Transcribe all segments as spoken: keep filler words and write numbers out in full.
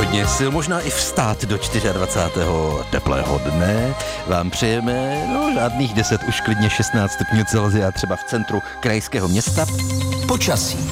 Hodně sil, možná i vstát do dvacátého čtvrtého teplého dne. Vám přejeme, no žádných deset, už klidně šestnáct stupňů Celsia, třeba v centru krajského města. Počasí.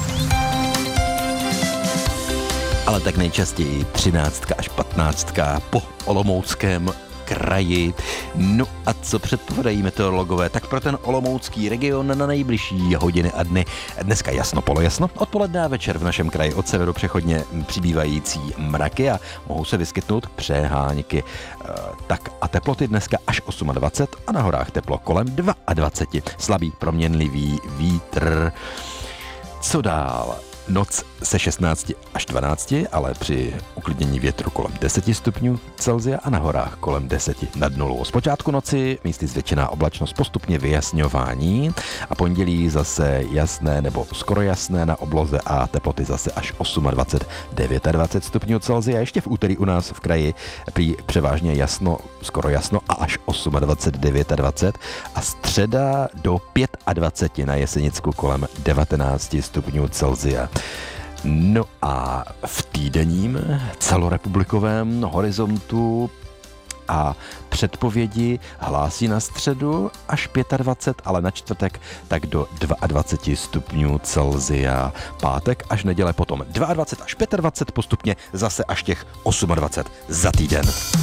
Ale tak nejčastěji třináctka až patnáctka po Olomouckém kraji. No a co předpovídají meteorologové, tak pro ten olomoucký region na nejbližší hodiny a dny dneska jasno, polojasno, odpoledne a večer v našem kraji od severu přechodně přibývající mraky a mohou se vyskytnout přehánky. E, tak a teploty dneska až dvacet osm a na horách teplo kolem dvacet dva. Slabý proměnlivý vítr. Co dál? Noc se šestnácti až dvanácti, ale při uklidnění větru kolem deseti stupňů Celsia a na horách kolem deseti nad nulou. Zpočátku noci místy zvětšená oblačnost, postupně vyjasňování a pondělí zase jasné nebo skoro jasné na obloze a teploty zase až dvacet osm, dvacet devět stupňů Celsia. Ještě v úterý u nás v kraji prý převážně jasno, skoro jasno a až dvacet osm, dvacet devět a středa do dvacet pět na Jesenicku kolem devatenáct stupňů Celsia. No a v týdenním celorepublikovém horizontu a předpovědi hlásí na středu až dvacet pět, ale na čtvrtek tak do dvacet dva stupňů Celsia. Pátek až neděle potom dvacet dva až dvacet pět, postupně zase až těch dvacet osm za týden.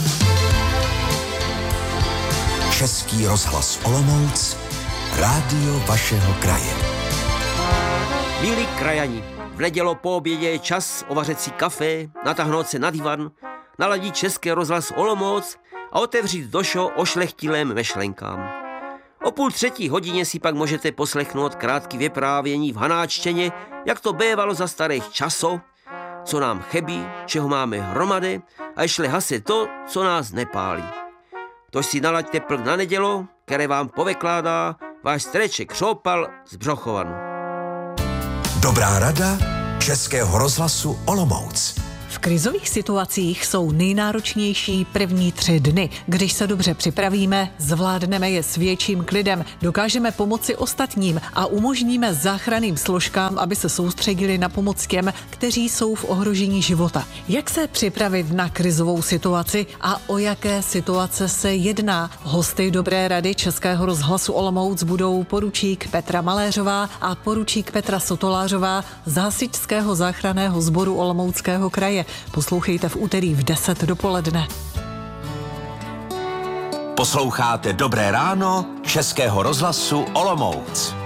Český rozhlas Olomouc, rádio vašeho kraje. Milí krajani, v nedělo po obědě je čas ovařit si kafe, natáhnout se na divan, naladit Český rozhlas Olomouc a otevřít došo o šlechtilém myšlenkám. O půl třetí hodině si pak můžete poslechnout krátký vyprávění v hanáčtině, jak to bévalo za starých časů, co nám chybí, čeho máme hromady a ještě hase to, co nás nepálí. Tož si nalaďte plk na nedělo, které vám povykládá váš streček Šoupal z Břochovanu. Dobrá rada Českého rozhlasu Olomouc. V krizových situacích jsou nejnáročnější první tři dny. Když se dobře připravíme, zvládneme je s větším klidem, dokážeme pomoci ostatním a umožníme záchranným složkám, aby se soustředili na pomoc těm, kteří jsou v ohrožení života. Jak se připravit na krizovou situaci a o jaké situace se jedná? Hosty Dobré rady Českého rozhlasu Olomouc budou poručík Petra Maléřová a poručík Petra Sotolářová z Hasičského záchranného sboru Olomouckého kraje. Poslouchejte v úterý v deset dopoledne. Posloucháte Dobré ráno Českého rozhlasu Olomouc.